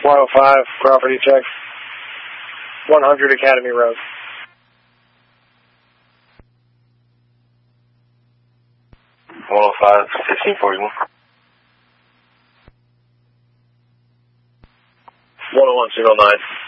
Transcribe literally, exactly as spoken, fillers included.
one oh five, property check. one hundred Academy Road. one oh five, fifteen forty-one. one oh one, zero nine.